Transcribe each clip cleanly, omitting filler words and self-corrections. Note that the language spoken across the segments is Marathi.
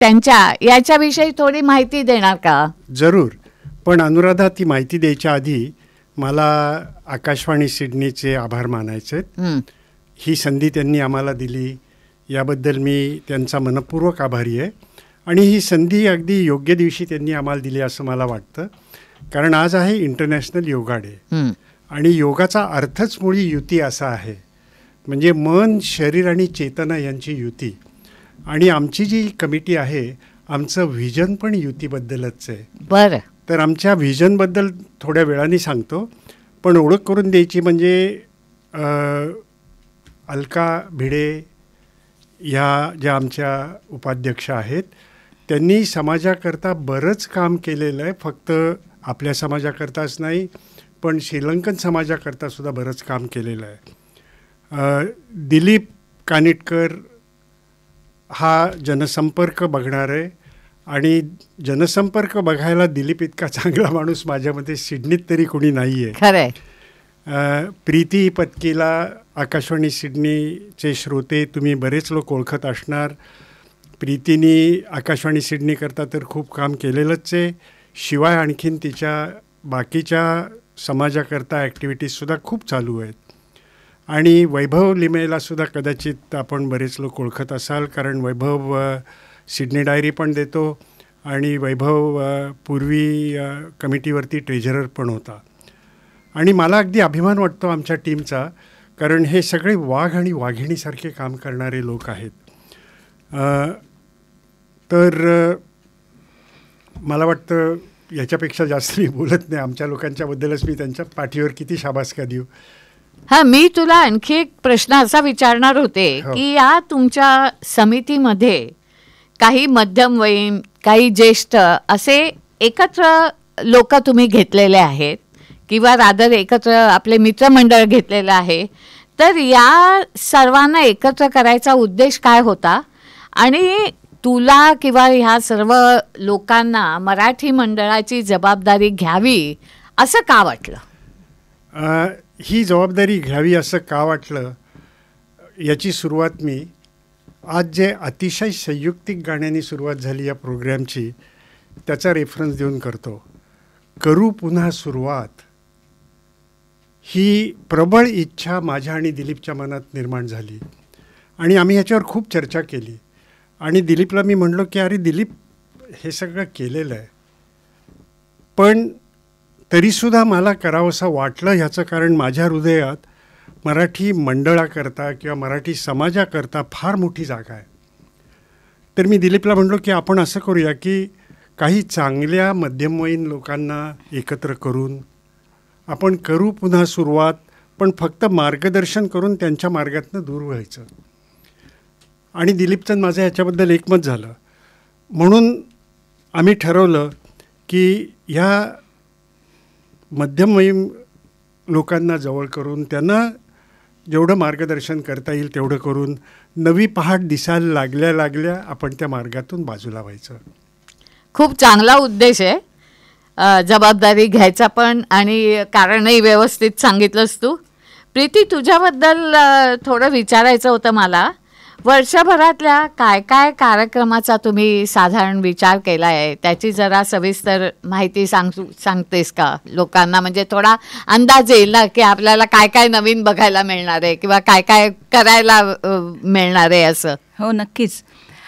त्यांच्या याच्याविषयी थोडी माहिती देणार का? जरूर. पण अनुराधा, ती माहिती द्यायच्या आधी मला आकाशवाणी सिडनीचे आभार मानायचे. ही संधी त्यांनी आम्हाला दिली याबद्दल मी त्यांचा मनपूर्वक आभारी आहे. आणि ही संधी अगदी योग्य दिवशी त्यांनी आम्हाला दिली असं मला वाटतं. कारण आज आहे इंटरनॅशनल योगा डे. आणि योगाचा अर्थच मुळी युती असा आहे. म्हणजे मन, शरीर आणि चेतना यांची युती. आणि आमची जी कमिटी आहे, आमचं व्हिजन पण युतीबद्दलच आहे. बरं. तर आमच्या व्हिजनबद्दल थोड्या वेळाने सांगतो. पण ओळख करून द्यायची म्हणजे अलका भिडे या ज्या आमच्या उपाध्यक्ष आहेत, त्यांनी समाजाकरता बरंच काम केलेलं आहे. फक्त आपल्या समाजाकरताच नाही, पण श्रीलंकन समाजाकरता सुद्धा बरंच काम केलेलं आहे. दिलीप कानिटकर हा जनसंपर्क बघणार आहे. आणि जनसंपर्क बघायला दिलीप इतका चांगला माणूस माझ्यामध्ये सिडनीत तरी कोणी नाही आहे. खरं आहे. प्रीती पत्कीला आकाशवाणी सिडनीचे श्रोते तुम्ही बरेच लोक ओळखत असणार. प्रीतीने आकाशवाणी सिडनीकरता तर खूप काम केलेलंच आहे. शिवाय आणखीन तिच्या बाकीच्या समाजाकरता ॲक्टिव्हिटीजसुद्धा खूप चालू आहेत. आणि वैभव लिमेलासुद्धा कदाचित आपण बरेच लोक ओळखत असाल, कारण वैभव सिडनी डायरी पण देतो आणि वैभव पूर्वी कमिटीवरती ट्रेझरर पण होता. आणि मला अगदी अभिमान वाटतो आमच्या टीमचा, कारण हे सगळे वाघ आणि वाघिणीसारखे काम करणारे लोक आहेत. तर मला वाटतं याच्यापेक्षा जास्त मी बोलत नाही. आमच्या लोकांच्याबद्दलच मी त्यांच्या पाठीवर किती शाबासका देऊ. हां, मी तुला आणखी एक प्रश्न असा विचारणार होते की या तुमच्या समितीमध्ये काही मध्यमवयीन, काही ज्येष्ठ असे एकत्र लोक तुम्ही घेतलेले आहेत किंवा रादर एकत्र आपले मित्रमंडळ घेतलेलं आहे. तर या सर्वांना एकत्र करायचा उद्देश काय होता आणि तुला किंवा ह्या सर्व लोकांना मराठी मंडळाची जबाबदारी घ्यावी असं का वाटलं? ही जबाबदारी घ्यावी असं का वाटलं याची सुरुवात मी आज जे अतिशय संयुक्तिक गाण्याने सुरुवात झाली या प्रोग्रॅमची त्याचा रेफरन्स देऊन करतो. करू पुन्हा सुरुवात ही प्रबळ इच्छा माझ्या आणि दिलीपच्या मनात निर्माण झाली आणि आम्ही ह्याच्यावर खूप चर्चा केली. आणि दिलीपला मी म्हणलो की अरे दिलीप, हे सगळं केलेलं आहे, पण तरीसुद्धा मला करावंसं वाटलं. ह्याचं कारण माझ्या हृदयात मराठी मंडळाकरता किंवा मराठी समाजाकरता फार मोठी जागा आहे. तर मी दिलीपला म्हणलो की आपण असं करूया की काही चांगल्या मध्यमवयीन लोकांना एकत्र करून आपण करू पुन्हा सुरुवात, पण फक्त मार्गदर्शन करून त्यांच्या मार्गातनं दूर व्हायचं. आणि दिलीपचं माझं ह्याच्याबद्दल एकमत झालं. म्हणून आम्ही ठरवलं की ह्या मध्यमवयीन लोकांना जवळ करून त्यांना जेवढं मार्गदर्शन करता येईल तेवढं करून नवी पहाट दिसायला लागल्या आपण त्या मार्गातून बाजूला व्हायचं. खूप चांगला उद्देश आहे. जबाबदारी घ्यायचा पण आणि कारणही व्यवस्थित सांगितलंस तू. प्रीती, तुझ्याबद्दल थोडं विचारायचं होतं मला. वर्षभरातल्या काय काय कार्यक्रमाचा तुम्ही साधारण विचार केला आहे त्याची जरा सविस्तर माहिती सांगतेस का लोकांना? म्हणजे थोडा अंदाज येईल ना की आपल्याला काय काय नवीन बघायला मिळणार आहे किंवा काय काय करायला मिळणार आहे असं. हो, नक्कीच.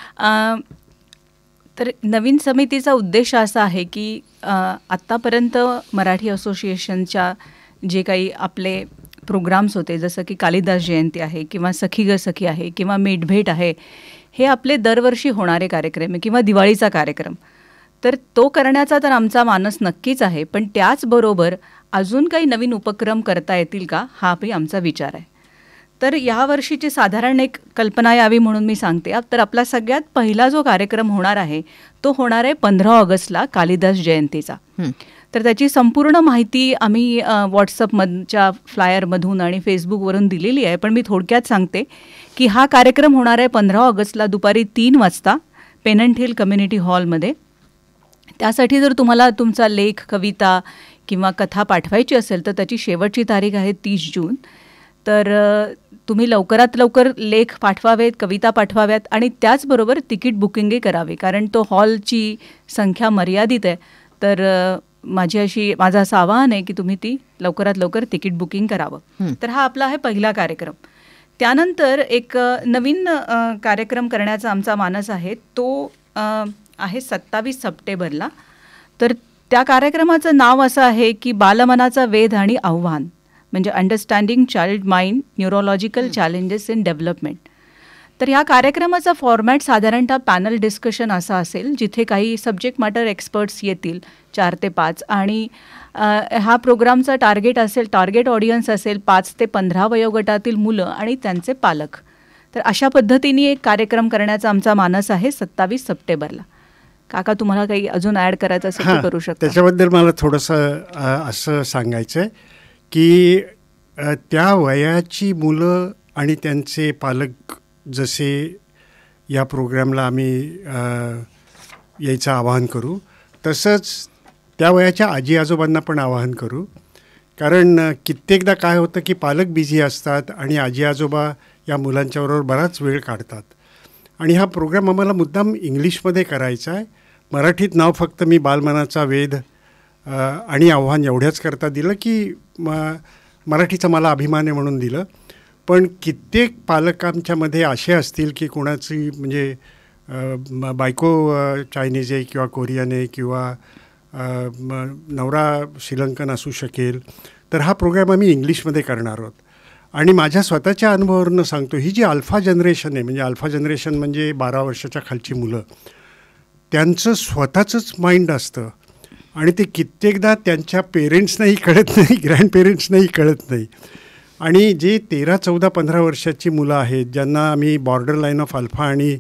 तर नवीन समितीचा उद्देश असा आहे की आत्तापर्यंत मराठी असोसिएशनच्या जे काही आपले प्रोग्राम्स होते, जसं की कालिदास जयंती आहे किंवा सखी ग सखी आहे किंवा मेटभेट आहे, हे आपले दरवर्षी होणारे कार्यक्रम आहे किंवा दिवाळीचा कार्यक्रम. तर तो करण्याचा तर आमचा मानस नक्कीच आहे, पण त्याचबरोबर अजून काही नवीन उपक्रम करता येतील का हाही आमचा विचार आहे. तर यावर्षीची साधारण एक कल्पना यावी म्हणून मी सांगते. तर आपला सगळ्यात पहिला जो कार्यक्रम होणार आहे तो होणार आहे 15 ऑगस्टला कालिदास जयंतीचा. तर त्याची संपूर्ण माहिती आम्ही व्हॉट्सअपच्या फ्लायरमधून आणि फेसबुकवरून दिलेली आहे, पण मी थोडक्यात सांगते की हा कार्यक्रम होणार आहे 15 ऑगस्टला दुपारी 3 वाजता पेनंट हिल कम्युनिटी हॉलमध्ये. त्यासाठी जर तुम्हाला तुमचा लेख, कविता किंवा कथा पाठवायची असेल तर त्याची शेवटची तारीख आहे 30 जून. तर तुम्ही लवकरात लवकर लेख पाठवावेत, कविता पाठवाव्यात आणि त्याचबरोबर तिकीट बुकिंगही करावे, कारण तो हॉलची संख्या मर्यादित आहे. तर माझं असं आवाहन आहे की तुम्ही ती लवकरात लवकर तिकीट बुकिंग करावं. तर हा आपला आहे पहिला कार्यक्रम. त्यानंतर एक नवीन कार्यक्रम करण्याचा आमचा मानस आहे, तो आहे 27 सप्टेंबरला. तर त्या कार्यक्रमाचं नाव असं आहे की बालमनाचा वेध आणि आव्हान, म्हणजे understanding child mind neurological challenges in development. तर ह्या कार्यक्रमाचा फॉर्मॅट साधारणतः पॅनल डिस्कशन असा असेल, जिथे काही सब्जेक्ट मॅटर एक्सपर्ट्स येतील 4 ते 5 आणि हा प्रोग्रामचा टार्गेट ऑडियन्स असेल 5 ते 15 वयोगटातील मुलं आणि त्यांचे पालक. तर अशा पद्धतीने एक कार्यक्रम करण्याचा आमचा मानस आहे 27 सप्टेंबरला. काका, तुम्हाला काही अजून ॲड करायचं असेल तर करू शकता. त्याच्याबद्दल मला थोडंसं असं सांगायचं आहे की त्या वयाची मुलं आणि त्यांचे पालक जसे या प्रोग्रामला आम्ही यायचं आवाहन करू, तसंच त्या वयाच्या आजी आजोबांना पण आवाहन करू. कारण कित्येकदा काय होतं की पालक बिझी असतात आणि आजी आजोबा या मुलांच्याबरोबर बराच वेळ काढतात. आणि हा प्रोग्राम आम्हाला मुद्दाम इंग्लिशमध्ये करायचा आहे. मराठीत नाव फक्त मी बालमनाचा वेध आणि आव्हान एवढ्याच करता दिलं की मराठीचा मला अभिमान आहे म्हणून दिलं. पण कित्येक पालकांच्यामध्ये असे असतील की कोणाची म्हणजे बायको चायनीज आहे किंवा कोरियन आहे किंवा नवरा श्रीलंकन असू शकेल. तर हा प्रोग्राम आम्ही इंग्लिशमध्ये करणार आहोत. आणि माझ्या स्वतःच्या अनुभवावरून सांगतो, ही जी अल्फा जनरेशन आहे, म्हणजे अल्फा जनरेशन म्हणजे 12 वर्षाच्या खालची मुलं, त्यांचं स्वतःचंच माइंड असतं आणि ते कित्येकदा त्यांच्या पेरेंट्सनाही कळत नाही, ग्रँडपेरेंट्सनाही कळत नाही. आणि जे 13, 14, 15 वर्षाची मुलं आहेत, ज्यांना आम्ही बॉर्डर लाईन ऑफ अल्फा आणि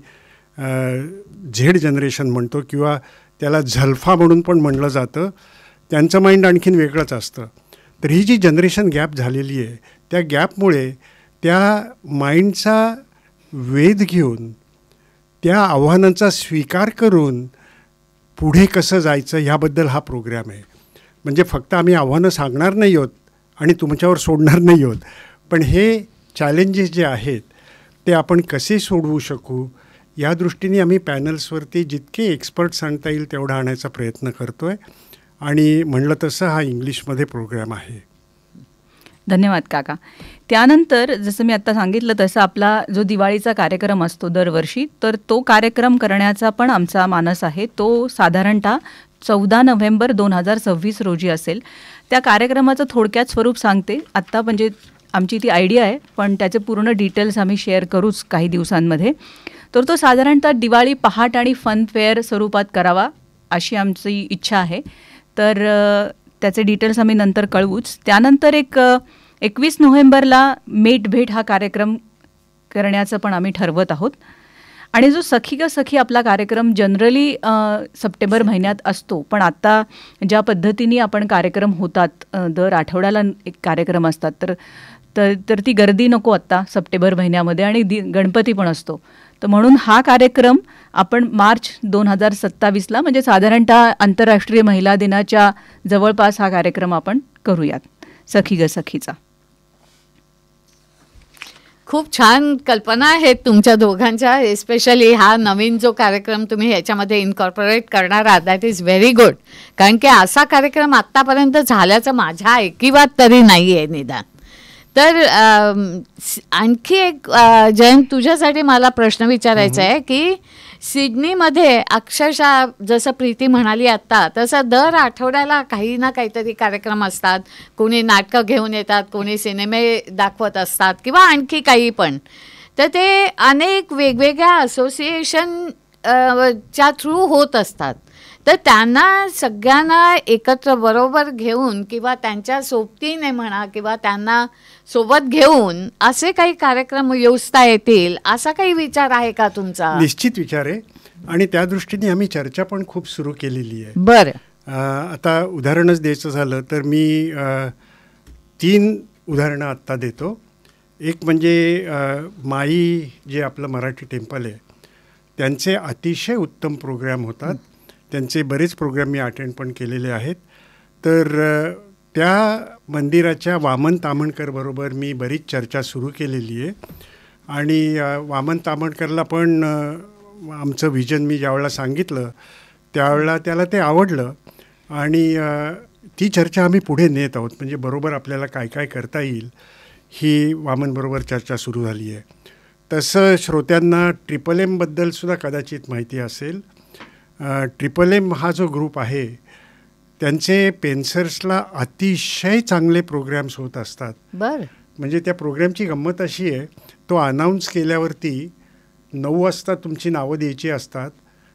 झेड जनरेशन म्हणतो किंवा त्याला झल्फा म्हणून पण म्हणलं जातं, त्यांचं माइंड आणखीन वेगळंच असतं. तर ही जी जनरेशन गॅप झालेली आहे, त्या गॅपमुळे त्या माइंडचा वेध घेऊन, त्या आव्हानांचा स्वीकार करून पुढे कसं जायचं ह्याबद्दल हा प्रोग्राम आहे. म्हणजे फक्त आम्ही आव्हानं सांगणार नाही आहोत आणि तुमच्यावर सोडणार नाही आहोत, पण हे चॅलेंजेस जे आहेत ते आपण कसे सोडवू शकू या दृष्टीने आम्ही पॅनल्सवरती जितके एक्सपर्ट्स आणता येईल तेवढा आणायचा प्रयत्न करतो आहे. आणि म्हणलं तसं हा इंग्लिशमध्ये प्रोग्राम आहे. धन्यवाद काका. त्यानंतर जसं मी आत्ता सांगितलं तसं आपला जो दिवाळीचा कार्यक्रम असतो दरवर्षी, तर तो कार्यक्रम करण्याचा पण आमचा मानस आहे. तो साधारणतः 14 नोव्हेंबर 2026 रोजी असेल. त्या कार्यक्रमाचं थोडक्यात स्वरूप सांगते आत्ता, म्हणजे आमची ती आयडिया आहे, पण त्याचे पूर्ण डिटेल्स आम्ही शेअर करूच काही दिवसांमध्ये. तर तो साधारणतः दिवाळी पहाट आणि फन फेअर स्वरूपात करावा अशी आमची इच्छा आहे. तर त्याचे डिटेल्स आम्ही नंतर कळवूच. त्यानंतर 21 नोव्हेंबरला मेट भेट हा कार्यक्रम करण्याचं पण आम्ही ठरवत आहोत. आणि जो सखी ग सखी आपला कार्यक्रम जनरली सप्टेंबर महिन्यात असतो, पण आता ज्या पद्धतीने आपण कार्यक्रम होतात, दर आठवड्याला एक कार्यक्रम असतात, तर ती गर्दी नको आत्ता सप्टेंबर महिन्यामध्ये, आणि गणपती पण असतो. तर म्हणून हा कार्यक्रम आपण मार्च 2027ला, म्हणजे साधारणतः आंतरराष्ट्रीय महिला दिनाच्या जवळपास हा कार्यक्रम आपण करूयात, सखी ग सखीचा. खूप छान कल्पना आहेत तुमच्या दोघांच्या. एस्पेशली हा नवीन जो कार्यक्रम तुम्ही ह्याच्यामध्ये इन्कॉर्पोरेट करणार आहात, दॅट इज व्हेरी गुड. कारण की असा कार्यक्रम आत्तापर्यंत झाल्याचं माझ्या ऐकिवात तरी नाही आहे निदान. तर आणखी एक जयंत, तुझ्यासाठी मला प्रश्न विचारायचा आहे की सिडनीमध्ये अक्षरशः जसं प्रीती म्हणाली आत्ता, तसं दर आठवड्याला काही ना काहीतरी कार्यक्रम असतात. कोणी नाटकं घेऊन येतात, कोणी सिनेमे दाखवत असतात किंवा आणखी काही पण. तर ते अनेक वेगवेगळ्या असोसिएशन च्या थ्रू होत असतात. तर त्यांना सगळ्यांना एकत्र बरोबर घेऊन किंवा त्यांच्या सोबतीने म्हणा किंवा त्यांना सोबत घेऊन असे काही कार्यक्रम योजता येतील, असा काही विचार आहे का तुमचा? निश्चित विचार आहे आणि त्या दृष्टीने आम्ही चर्चा पण खूप सुरू केलेली आहे. बरं, आता उदाहरणच द्यायचं झालं तर मी 3 उदाहरणं आत्ता देतो. एक म्हणजे माई जे आपलं मराठी टेम्पल आहे, त्यांचे अतिशय उत्तम प्रोग्राम होतात. त्यांचे बरेच प्रोग्राम मी अटेंड पण केलेले आहेत. तर त्या मंदिराच्या वामन ताम्हणकर बरोबर मी बरीच चर्चा सुरू केलेली आहे. आणि वामन ताम्हणकरला पण आमचं व्हिजन मी ज्यावेळेला सांगितलं त्यावेळेला त्याला ते आवडलं आणि ती चर्चा आम्ही पुढे नेत आहोत. म्हणजे बरोबर आपल्याला काय काय करता येईल ही वामनबरोबर चर्चा सुरू झाली आहे. तसं श्रोत्यांना MMMबद्दलसुद्धा कदाचित माहिती असेल. MM हा जो ग्रुप आहे त्यांचे पेन्सर्सला अतिशय चांगले प्रोग्रॅम्स होत असतात. बरं. म्हणजे त्या प्रोग्रॅमची गंमत अशी आहे, तो अनाऊन्स केल्यावरती 9 वाजता तुमची नावं द्यायची असतात.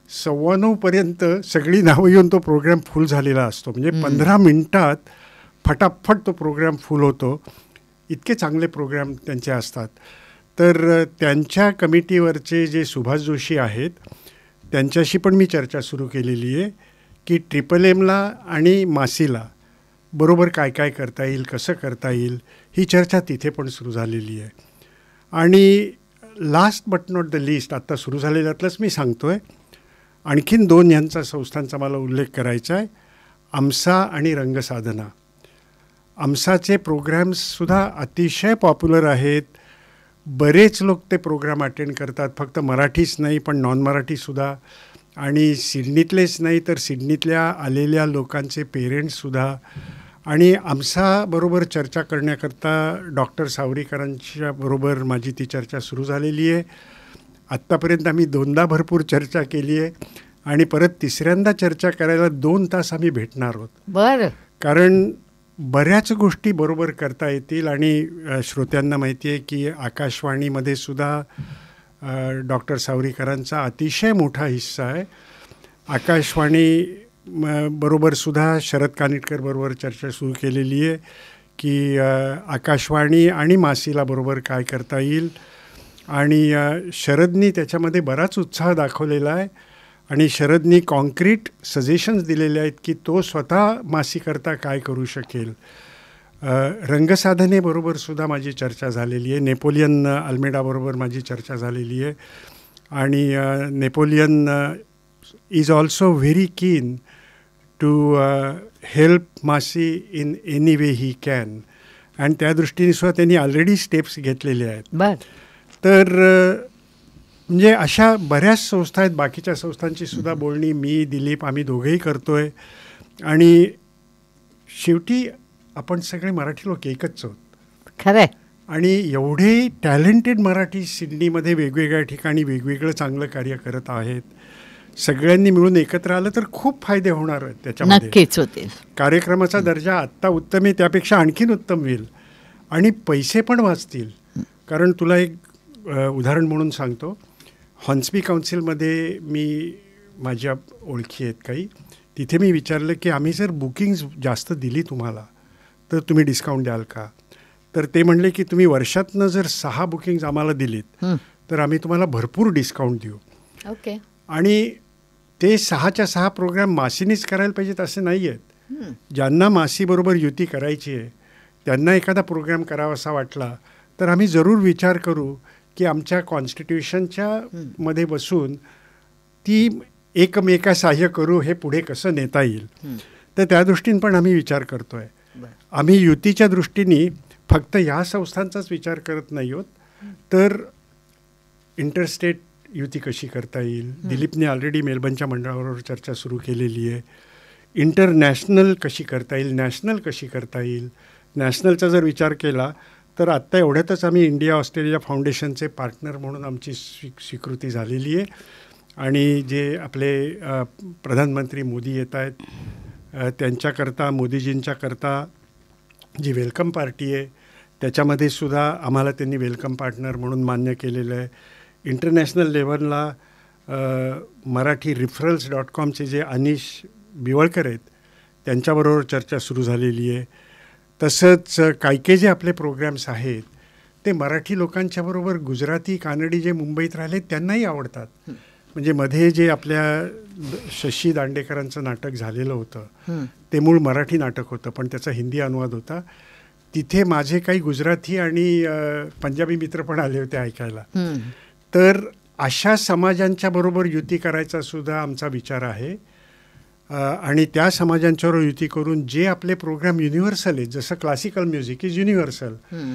9:15 सगळी नावं येऊन तो प्रोग्रॅम फुल झालेला असतो. म्हणजे 15 मिनिटात फटाफट तो प्रोग्रॅम फुल होतो. इतके चांगले प्रोग्रॅम त्यांचे असतात. तर त्यांच्या कमिटीवरचे जे सुभाष जोशी आहेत त्यांच्याशी पण मी चर्चा सुरू केलेली आहे की MMMला आणि मासीला बरोबर काय काय करता येईल, कसं करता येईल, ही चर्चा तिथे पण सुरू झालेली आहे. आणि last but not the list, आत्ता सुरू झालेल्यातलंच मी सांगतो आहे, आणखीन 2 यांचा संस्थांचा मला उल्लेख करायचा आहे. आमसा आणि रंगसाधना. आमसाचे प्रोग्रॅम्ससुद्धा अतिशय पॉप्युलर आहेत. बरेच लोक ते प्रोग्राम अटेंड करतात. फक्त मराठीच नाही पण नॉन मराठीसुद्धा. आणि सिडनीतलेच नाही तर सिडनीतल्या आलेल्या लोकांचे पेरेंट्ससुद्धा. आणि आमसाबरोबर चर्चा करण्याकरता डॉक्टर सावरीकरांच्या बरोबर माझी ती चर्चा सुरू झालेली आहे. आत्तापर्यंत आम्ही 2दा भरपूर चर्चा केली आहे आणि परत 3ऱ्यांदा चर्चा करायला 2 तास आम्ही भेटणार आहोत. बरं. कारण बऱ्याच गोष्टी बरोबर करता येतील. आणि श्रोत्यांना माहिती आहे की आकाशवाणीमध्ये सुद्धा डॉक्टर सावरीकरांचा अतिशय मोठा हिस्सा आहे. आकाशवाणी बरोबरसुद्धा शरद कानिटकर बरोबर चर्चा सुरू केलेली आहे की आकाशवाणी आणि मासीला बरोबर काय करता येईल. आणि शरदनी त्याच्यामध्ये बराच उत्साह दाखवलेला आहे आणि शरदनी कॉन्क्रीट सजेशन्स दिलेले आहेत की तो स्वतः मासीकरता काय करू शकेल. रंगसाधनेबरोबरसुद्धा माझी चर्चा झालेली आहे. नेपोलियन अल्मेडाबरोबर माझी चर्चा झालेली आहे. आणि Napoleon is also very keen to help मासी in any way he can. आणि त्या दृष्टीने सुद्धा त्यांनी ऑलरेडी स्टेप्स घेतलेले आहेत. बरं. तर म्हणजे अशा बऱ्याच संस्था आहेत. बाकीच्या संस्थांची सुद्धा बोलणी मी दिलीप आम्ही दोघेही करतो आहे. आणि शेवटी आपण सगळे मराठी लोक एकच आहोत. खरं आहे. आणि एवढे टॅलेंटेड मराठी सिडनीमध्ये वेगवेगळ्या ठिकाणी वेगवेगळं चांगलं कार्य करत आहेत. सगळ्यांनी मिळून एकत्र आलं तर खूप फायदे होणार आहेत त्याच्यामध्ये. नक्कीच होतील. कार्यक्रमाचा दर्जा आत्ता उत्तम आहे त्यापेक्षा आणखीन उत्तम होईल आणि पैसे पण वाचतील. कारण तुला एक उदाहरण म्हणून सांगतो. हॉर्न्सबी काउन्सिलमध्ये मी माझ्या ओळखी आहेत काही, तिथे मी विचारलं की आम्ही जर बुकिंग्स जास्त दिली तुम्हाला तर तुम्ही डिस्काउंट द्याल का. तर ते म्हणले की तुम्ही वर्षातनं जर 6 बुकिंग्ज आम्हाला दिलीत तर आम्ही तुम्हाला भरपूर डिस्काउंट देऊ. ओके. आणि ते 6च्या 6 प्रोग्राम मासीनीच करायला पाहिजेत असे नाही आहेत. ज्यांना मासीबरोबर युती करायची आहे त्यांना एखादा प्रोग्राम करावासा वाटला तर आम्ही जरूर विचार करू की आमच्या कॉन्स्टिट्यूशनच्या मध्ये बसून ती एकमेका सहाय्य करू, हे पुढे कसं नेता येईल. तर त्या दृष्टीने पण आम्ही विचार करतो आहे. आम्ही युतीच्या दृष्टीने फक्त ह्या संस्थांचाच विचार करत नाही आहोत तर इंटरस्टेट युती कशी करता येईल. दिलीपने ऑलरेडी मेलबर्नच्या मंडळाबरोबर चर्चा सुरू केलेली आहे. इंटरनॅशनल कशी करता येईल, नॅशनल कशी करता येईल. नॅशनलचा जर विचार केला तर आत्ता एवढ्यातच आम्ही इंडिया ऑस्ट्रेलिया फाउंडेशनचे पार्टनर म्हणून आमची स्वीकृती झालेली आहे. आणि जे आपले प्रधानमंत्री मोदी येत आहेत त्यांच्याकरता, मोदीजींच्याकरता जी वेलकम पार्टी आहे त्याच्यामध्ये सुद्धा आम्हाला त्यांनी वेलकम पार्टनर म्हणून मान्य केलेलं आहे. इंटरनॅशनल लेवलला मराठी रिफरल्स.comचे जे अनिश बिवळकर आहेत त्यांच्याबरोबर चर्चा सुरू झालेली आहे. तसंच काही जे आपले प्रोग्रॅम्स आहेत ते मराठी लोकांच्याबरोबर गुजराती कानडी जे मुंबईत राहिले त्यांनाही आवडतात. म्हणजे मध्ये जे आपल्या शशी दांडेकरांचं नाटक झालेलं होतं ते मूळ मराठी नाटक होतं पण त्याचा हिंदी अनुवाद होता. तिथे माझे काही गुजराती आणि पंजाबी मित्र पण आले होते ऐकायला. तर अशा समाजांच्या बरोबर युती करायचा सुद्धा आमचा विचार आहे. आणि त्या समाजांच्यावर युती करून जे आपले प्रोग्राम युनिव्हर्सल आहेत, जसं क्लासिकल म्युझिक इज युनिव्हर्सल,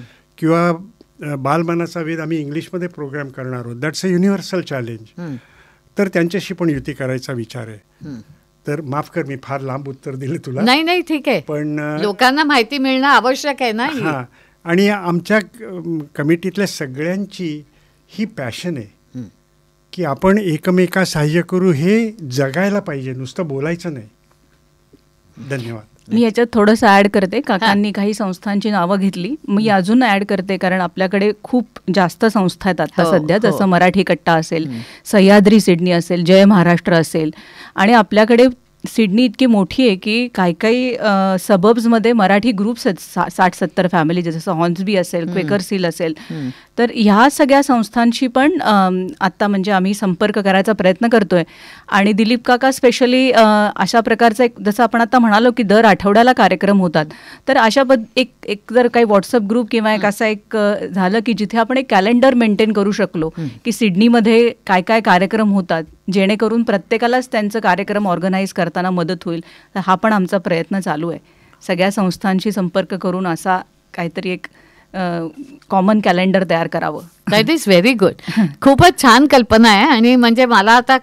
किंवा बालमनाचा वेध आम्ही इंग्लिशमध्ये प्रोग्राम करणार आहोत, दॅट्स अ युनिव्हर्सल चॅलेंज. तर त्यांच्याशी पण युती करायचा विचार आहे. तर माफ कर, मी फार लांब उत्तर दिलं तुला. नाही ठीक आहे, पण लोकांना माहिती मिळणं आवश्यक आहे ना. हां, आणि आमच्या कमिटीतल्या सगळ्यांची ही पॅशन आहे की आपण एकमेका सहाय्य करू, हे जगायला पाहिजे, नुसतं बोलायचं नाही. धन्यवाद. मी याच्यात थोडंसं ॲड करते. काकांनी काही संस्थांची नावं घेतली, मी अजून ॲड करते, कारण आपल्याकडे खूप जास्त संस्था आहेत आता सध्या. जसं मराठी कट्टा असेल, सह्याद्री सिडनी असेल, जय महाराष्ट्र असेल, आणि आपल्याकडे सिडनी इतकी मोठी आहे की काही सबब्समध्ये मराठी ग्रुप्स आहेत, 60-70 फॅमिली, जसं हॉर्न्सबी असेल, क्वेकरसील असेल. तर ह्या सगळ्या संस्थांशी पण आत्ता म्हणजे आम्ही संपर्क करायचा प्रयत्न करतोय. आणि दिलीप काका स्पेशली अशा प्रकारचा एक, जसं आपण आता म्हणालो की दर आठवड्याला कार्यक्रम होतात, तर अशा एक जर काही व्हॉट्सअप ग्रुप किंवा एक असा एक झालं की जिथे आपण एक कॅलेंडर मेंटेन करू शकलो की सिडनीमध्ये काय काय कार्यक्रम होतात, जेणेकरून प्रत्येकालाच त्यांचं कार्यक्रम ऑर्गनाईज करताना मदत होईल. तर हा पण आमचा प्रयत्न चालू आहे, सगळ्या संस्थांशी संपर्क करून असा काहीतरी एक कॉमन कॅलेंडर तयार करावं. That is very good. खूपच छान कल्पना आहे. आणि म्हणजे मला आता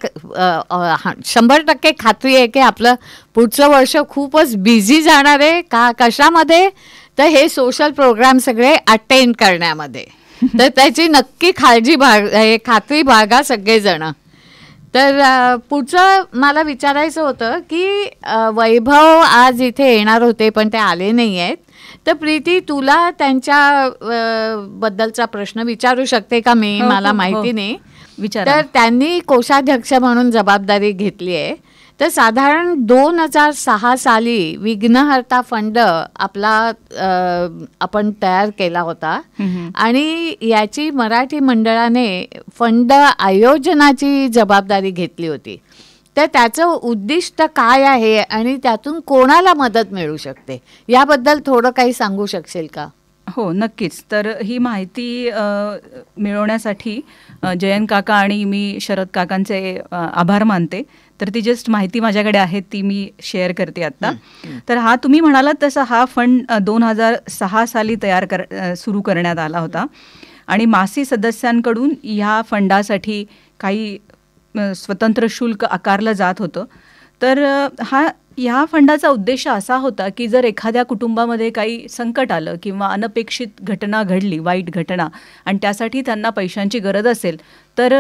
100% खात्री आहे की आपलं पुढचं वर्ष खूपच बिझी जाणार आहे. कशामध्ये? तर हे सोशल प्रोग्राम सगळे अटेंड करण्यामध्ये. तर त्याची नक्की खात्री बाळगा सगळेजण. तर पुढचं मला विचारायचं होतं की वैभव आज इथे येणार होते पण ते आले नाही आहेत. तर प्रीती, तुला त्यांच्या बद्दलचा प्रश्न विचारू शकते का मी? मला माहिती नाही. तर त्यांनी कोषाध्यक्ष म्हणून जबाबदारी घेतली आहे. तर साधारण 2006 साली विघ्नहर्ता फंड आपला आपण तयार केला होता आणि याची मराठी मंडळाने फंड आयोजनाची जबाबदारी घेतली होती. तर त्याचं उद्दिष्ट काय आहे आणि त्यातून कोणाला मदत मिळू शकते याबद्दल थोडं काही सांगू शकशील का? हो, नक्कीच. तर ही माहिती मिळवण्यासाठी जयंत काका आणि मी शरद काकांचे आभार मानते. तर ती जस्ट माहिती माझ्याकडे आहे, ती मी शेअर करते आत्ता. तर हा तुम्ही म्हणालात तसा हा फंड 2006 साली सुरू करण्यात आला होता आणि मासी सदस्यांकडून ह्या फंडासाठी काही स्वतंत्र शुल्क आकारलं जात होतं. तर ह्या फंडाचा उद्देश असा होता की जर एखाद्या कुटुंबामध्ये काही संकट आलं किंवा अनपेक्षित घटना घडली, वाईट घटना, आणि त्यासाठी त्यांना पैशांची गरज असेल, तर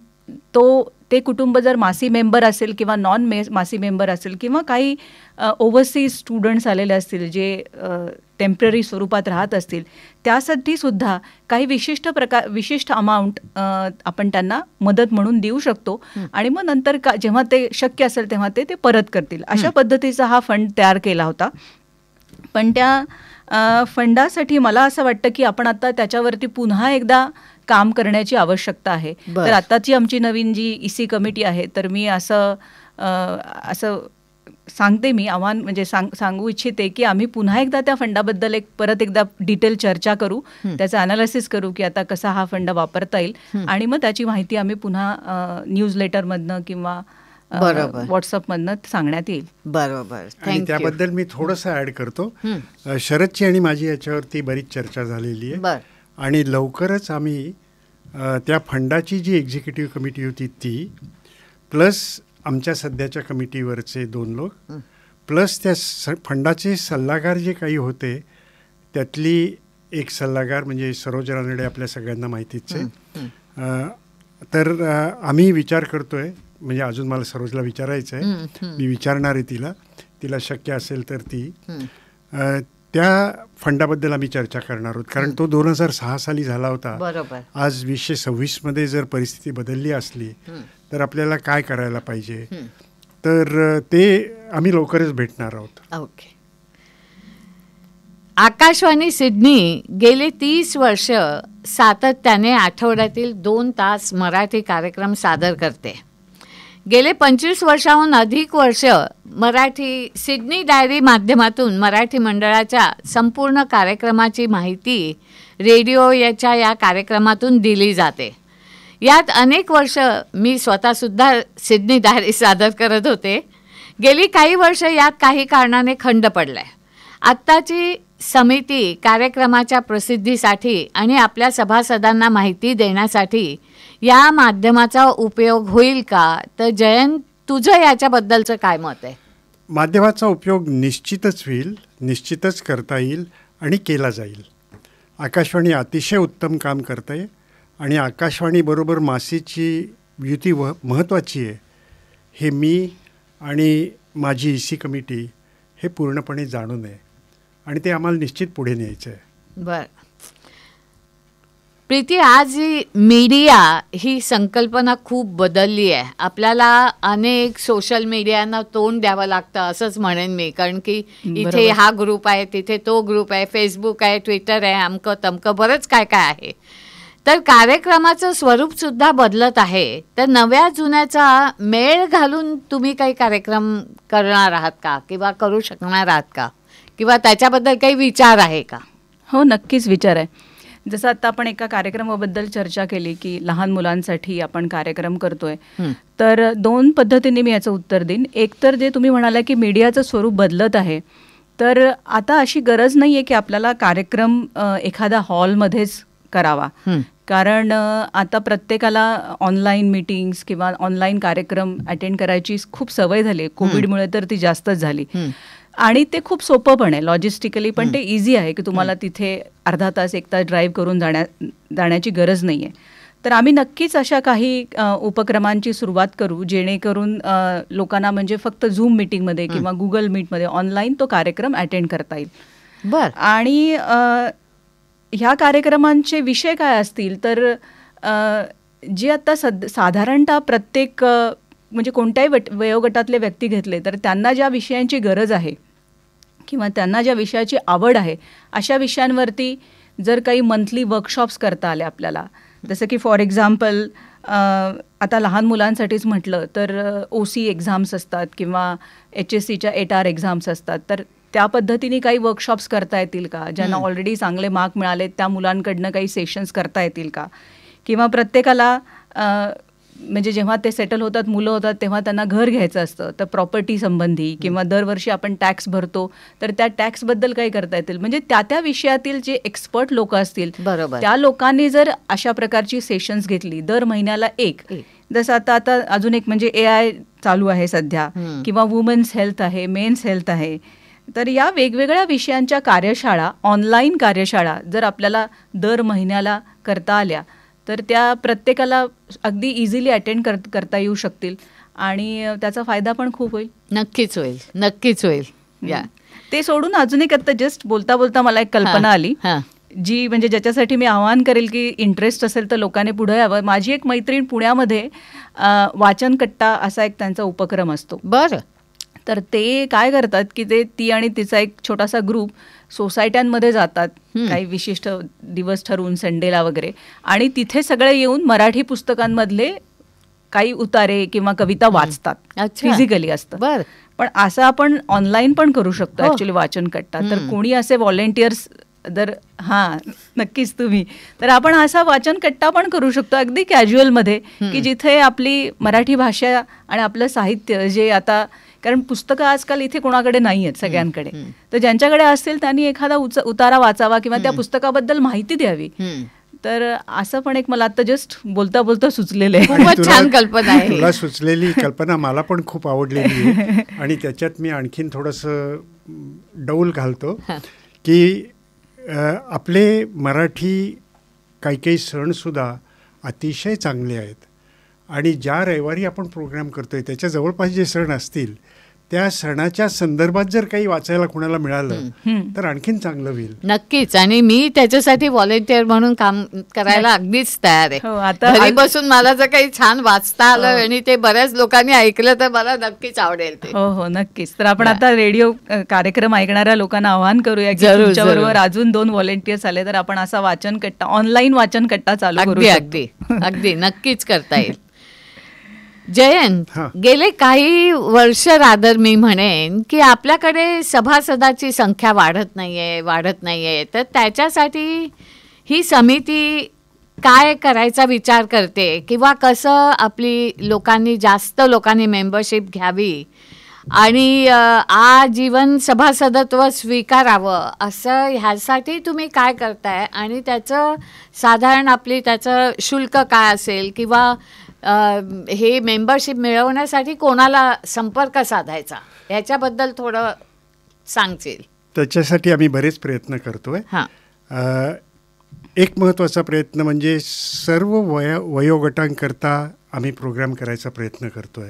ते कुटुंब जर मासी मेंबर असेल किंवा नॉन मासी मेंबर असेल किंवा काही ओव्हरसीज स्टुडंट्स आलेले असतील जे टेम्पररी स्वरूपात राहत असतील, त्यासाठी सुद्धा काही विशिष्ट अमाऊंट आपण त्यांना मदत म्हणून देऊ शकतो आणि मग नंतर जेव्हा ते शक्य असेल तेव्हा ते परत करतील. अशा पद्धतीचा हा फंड तयार केला होता. पण त्या फंडासाठी मला असं वाटतं की आपण आता त्याच्यावरती पुन्हा एकदा काम करण्याची आवश्यकता आहे. तर आताची आमची नवीन जी EC कमिटी आहे, तर मी असं सांगते, मी आव्हान म्हणजे सांगू इच्छिते की आम्ही पुन्हा एकदा त्या फंडाबद्दल परत एकदा डिटेल चर्चा करू, त्याचं अनालिसिस करू की आता कसा हा फंड वापरता येईल आणि मग त्याची माहिती आम्ही पुन्हा न्यूजलेटरमधनं किंवा व्हॉट्सअपमधनं सांगण्यात येईल. बरोबर. आणि त्याबद्दल मी थोडंसं ॲड करतो. शरदची आणि माझी याच्यावरती बरीच चर्चा झालेली आहे आणि लवकरच आम्ही त्या फंडाची जी एक्झिक्युटिव्ह कमिटी होती ती, प्लस आमच्या सध्याच्या कमिटीवरचे 2 लोक, प्लस त्या फंडाचे सल्लागार जे काही होते त्यातली एक सल्लागार म्हणजे सरोज रानडे, आपल्या सगळ्यांना माहितीच आहे. तर आम्ही विचार करतोय, म्हणजे अजून मला सरोजला विचारायचं आहे, मी विचारणार आहे तिला शक्य असेल तर ती त्या फंडाबद्दल आम्ही चर्चा करणार आहोत. कारण तो 2006 साली झाला होता. आज 2026 जर परिस्थिती बदलली असली तर आपल्याला काय करायला पाहिजे, तर ते आम्ही लवकरच भेटणार आहोत. ओके. आकाशवाणी सिडनी गेली 30 वर्ष सातत्याने आठवड्यातील 2 तास मराठी कार्यक्रम सादर करते. गेले 25 वर्षाहून अधिक वर्ष मराठी सिडनी डायरी माध्यमातून मराठी मंडळाच्या संपूर्ण कार्यक्रमाची माहिती रेडिओ या कार्यक्रमातून दिली जाते. यात अनेक वर्ष मी स्वतःसुद्धा सिडनी डायरी सादर करत होते. गेली काही वर्ष यात काही कारणाने खंड पडलाय. आत्ताची समिती कार्यक्रमाच्या प्रसिद्धीसाठी आणि आपल्या सभासदांना माहिती देण्यासाठी या माध्यमाचा उपयोग होईल का? तर जयंत, तुझं याच्याबद्दलचं काय मत आहे? माध्यमाचा उपयोग निश्चितच होईल, निश्चितच करता येईल आणि केला जाईल. आकाशवाणी अतिशय उत्तम काम करत आहे आणि आकाशवाणीबरोबर मासीची युती महत्त्वाची आहे हे मी आणि माझी EC कमिटी हे पूर्णपणे जाणून आहे आणि ते आम्हाला निश्चित पुढे न्यायचं आहे. बरं प्रीती, आज मीडिया ही संकल्पना खूप बदलली आहे. आपल्याला अनेक सोशल मीडियांना तोंड द्यावं लागतं असंच म्हणेन मी, कारण की इथे हा ग्रुप आहे, तिथे तो ग्रुप आहे, फेसबुक आहे, ट्विटर आहे, अमकं तमकं बरंच काय काय आहे. तर कार्यक्रमाचं स्वरूपसुद्धा बदलत आहे. तर नव्या जुन्याचा मेळ घालून तुम्ही काही कार्यक्रम करणार आहात का, किंवा करू शकणार आहात का, किंवा त्याच्याबद्दल काही विचार आहे का? हो, नक्कीच विचार आहे. जसं आता आपण एका कार्यक्रमाबद्दल चर्चा केली की लहान मुलांसाठी आपण कार्यक्रम करतोय, तर 2 पद्धतीने मी याचं उत्तर देईन. एक तर जे तुम्ही म्हणाला की मीडियाचं स्वरूप बदलत आहे, तर आता अशी गरज नाही आहे की आपल्याला कार्यक्रम एखाद्या हॉलमध्येच करावा, कारण आता प्रत्येकाला ऑनलाईन मीटिंग्स किंवा ऑनलाईन कार्यक्रम अटेंड करायची खूप सवय झाली. कोविडमुळे तर ती जास्तच झाली आणि ते खूप सोपं पण आहे लॉजिस्टिकली, पण ते इझी आहे की तुम्हाला तिथे अर्धा तास 1 तास ड्राईव्ह करून जाण्याची गरज नाही आहे. तर आम्ही नक्कीच अशा काही उपक्रमांची सुरुवात करू जेणेकरून लोकांना म्हणजे फक्त झूम मीटिंगमध्ये किंवा गुगल मीटमध्ये ऑनलाईन तो कार्यक्रम अटेंड करता येईल. बरं. आणि ह्या कार्यक्रमांचे विषय काय असतील तर जे आता साधारणतः प्रत्येक म्हणजे कोणत्याही वयोगटातले व्यक्ती घेतले तर त्यांना ज्या विषयांची गरज आहे किंवा त्यांना ज्या विषयाची आवड आहे अशा विषयांवरती जर काही मंथली वर्कशॉप्स करता आले आपल्याला, जसं की फॉर एक्झाम्पल आता लहान मुलांसाठीच म्हटलं तर OC एक्झाम्स असतात किंवा HSCच्या 8R एक्झाम्स असतात, तर त्या पद्धतीने काही वर्कशॉप्स करता येतील का? ज्यांना ऑलरेडी चांगले मार्क मिळाले त्या मुलांकडनं काही सेशन्स करता येतील का? किंवा प्रत्येकाला म्हणजे जेव्हा ते सेटल होतात, मुलं होतात, तेव्हा त्यांना घर घ्यायचं असतं, तर प्रॉपर्टी संबंधी किंवा दरवर्षी आपण टॅक्स भरतो तर त्या टॅक्सबद्दल काही करता येतील. म्हणजे त्या विषयातील जे एक्सपर्ट लोक असतील त्या लोकांनी जर अशा प्रकारची सेशन्स घेतली दर महिन्याला एक, जसं आता अजून एक म्हणजे AI चालू आहे सध्या, किंवा वुमन्स हेल्थ आहे, मेन्स हेल्थ आहे, तर या वेगवेगळ्या विषयांच्या कार्यशाळा, ऑनलाईन कार्यशाळा जर आपल्याला दर महिन्याला करता आल्या तर त्या प्रत्येकाला अगदी इझिली अटेंड करता येऊ शकतील आणि त्याचा फायदा पण खूप होईल. नक्कीच होईल, नक्कीच होईल. ते सोडून अजून एक आता जस्ट बोलता बोलता मला एक कल्पना आली जी म्हणजे ज्याच्यासाठी मी आवाहन करेल की इंटरेस्ट असेल तर लोकांनी पुढे यावं. माझी एक मैत्रीण पुण्यामध्ये वाचन कट्टा असा एक त्यांचा उपक्रम असतो. बरं. तर ते काय करतात की ती आणि तिचा एक छोटासा ग्रुप सोसायट्यांमध्ये जातात काही विशिष्ट दिवस ठरवून संडेला वगैरे, आणि तिथे सगळे येऊन मराठी पुस्तकांमधले काही उतारे किंवा कविता वाचतात. फिजिकली असतं. बरं. पण असं आपण ऑनलाईन पण करू शकतो ऍक्च्युली वाचन कट्टा. तर कोणी असे व्हॉलेंटियर्स जर नक्कीच तुम्ही, तर आपण असा वाचन कट्टा पण करू शकतो अगदी कॅज्युअलमध्ये, की जिथे आपली मराठी भाषा आणि आपलं साहित्य जे आता, कारण पुस्तकं आजकाल इथे कोणाकडे नाही आहेत सगळ्यांकडे, तर ज्यांच्याकडे असतील त्यांनी एखादा उतारा वाचावा किंवा त्या पुस्तकाबद्दल माहिती द्यावी. तर असं पण एक मला आता जस्ट बोलता बोलता सुचलेलं आहे. खूपच छान कल्पना आहे. तुला सुचलेली कल्पना मला पण खूप आवडलेली आहे आणि त्याच्यात मी आणखीन थोडंसं डौल घालतो की आपले मराठी काही सणसुद्धा अतिशय चांगले आहेत आणि ज्या रविवारी आपण प्रोग्राम करतोय त्याच्या जवळपास जे सण असतील त्या सणाच्या संदर्भात जर काही वाचायला कोणाला मिळालं तर आणखीन चांगलं होईल. नक्कीच. आणि मी त्याच्यासाठी व्हॉलेंटियर म्हणून काम करायला अगदीच तयार आहे. आता घरी बसून मला जर काही छान वाचता आलं आणि ते बऱ्याच लोकांनी ऐकलं तर मला नक्कीच आवडेल ते. हो नक्कीच. तर आपण आता रेडिओ कार्यक्रम ऐकणाऱ्या लोकांना आवाहन करूया की तुमच्याबरोबर अजून 2 व्हॉलेंटियर्स आले तर आपण असा वाचन कट्टा, ऑनलाईन वाचन कट्टा चालू करू. अगदी नक्कीच करता येईल. जयंत, गेले काही वर्ष रादर मी म्हणेन की आपल्याकडे सभासदाची संख्या वाढत नाहीये, तर त्याच्यासाठी ही समिती काय करायचा विचार करते किंवा कसं आपली जास्त लोकांनी मेंबरशिप घ्यावी आणि आजीवन सभासदत्व स्वीकारावं असं ह्यासाठी तुम्ही काय करताय आणि त्याचं साधारण त्याचं शुल्क काय असेल किंवा हे मेंबरशिप मिळवण्यासाठी कोणाला संपर्क साधायचा ह्याच्याबद्दल थोडं सांगशील? त्याच्यासाठी आम्ही बरेच प्रयत्न करतोय. एक महत्त्वाचा प्रयत्न म्हणजे सर्व वयोगटांकरता आम्ही प्रोग्राम करायचा प्रयत्न करतोय.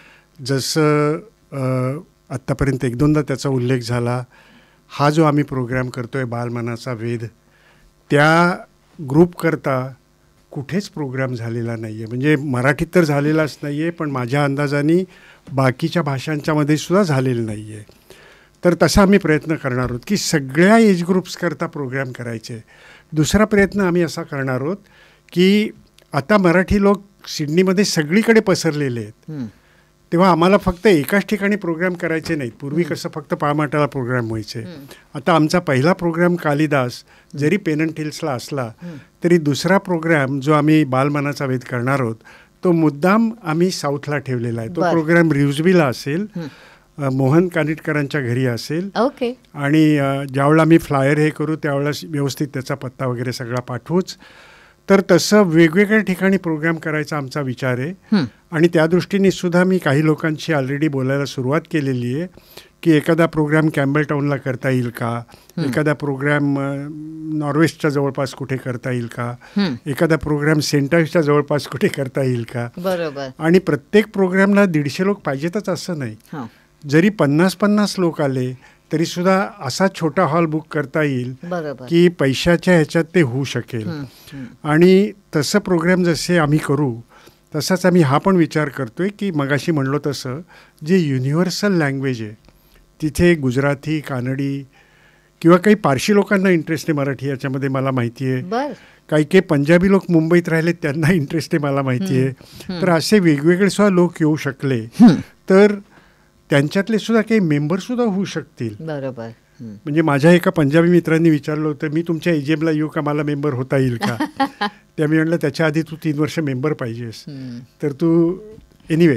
जसं आत्तापर्यंत 1-2दा त्याचा उल्लेख झाला. हा जो आम्ही प्रोग्राम करतोय बालमनाचा वेध, त्या ग्रुपकरता कुठेच प्रोग्राम झालेला नाही आहे. म्हणजे मराठीत तर झालेलाच नाही आहे, पण माझ्या अंदाजाने बाकीच्या भाषांच्यामध्ये सुद्धा झालेलं नाही आहे. तर तसा आम्ही प्रयत्न करणार आहोत की सगळ्या एज ग्रुप्सकरता प्रोग्राम करायचे. दुसरा प्रयत्न आम्ही असा करणार आहोत की आता मराठी लोक सिडनीमध्ये सगळीकडे पसरलेले आहेत, तेव्हा आम्हाला फक्त एकाच ठिकाणी प्रोग्राम करायचे नाहीत. पूर्वी कसं फक्त पाळमाटाला प्रोग्राम व्हायचे. आता आमचा पहिला प्रोग्राम कालिदास जरी पेनंट हिल्सला असला तरी दुसरा प्रोग्राम जो आम्ही बालमनाचा वेध करणार आहोत तो मुद्दाम आम्ही साऊथला ठेवलेला आहे. तो प्रोग्राम रिव्ह्यूजविला असेल, मोहन कानिटकरांच्या घरी असेल. आणि ज्यावेळेला आम्ही फ्लायर हे करू त्यावेळेला व्यवस्थित त्याचा पत्ता वगैरे सगळा पाठवूच. तर तसं वेगवेगळ्या ठिकाणी प्रोग्राम करायचा आमचा विचार आहे. आणि त्या दृष्टीने सुद्धा मी काही लोकांशी ऑलरेडी बोलायला सुरुवात केलेली आहे की एखादा प्रोग्राम कॅम्बल टाऊनला करता येईल का, एखादा प्रोग्राम नॉर्वेस्टच्या जवळपास कुठे करता येईल का, एखादा प्रोग्राम सेंटाईसच्या जवळपास कुठे करता येईल का. बरोबर. आणि प्रत्येक प्रोग्रामला 150 लोक पाहिजेतच असं नाही. जरी 50-50 लोक आले तरी सुद्धा असा छोटा हॉल बुक करता येईल की पैशाच्या ह्याच्यात ते होऊ शकेल. आणि तसं प्रोग्राम जसे आम्ही करू तसाच आम्ही हा पण विचार करतोय की मगाशी म्हणलो तसं जे युनिव्हर्सल लँग्वेज आहे तिथे गुजराती, कानडी किंवा काही पारशी लोकांना इंटरेस्ट आहे मराठी याच्यामध्ये मला माहिती आहे. काही पंजाबी लोक मुंबईत राहिले त्यांना इंटरेस्ट आहे मला माहिती आहे. तर असे वेगवेगळे सुद्धा लोक येऊ शकले तर त्यांच्यातले सुद्धा काही मेंबर सुद्धा होऊ शकतील. बरोबर. म्हणजे माझ्या एका पंजाबी मित्रांनी विचारलं होतं मी तुमच्या एजीएमला येऊ का, मला मेंबर होता येईल का. त्या मी म्हटलं त्याच्या आधी तू 3 वर्ष मेंबर पाहिजेस. तर तू एनिवे.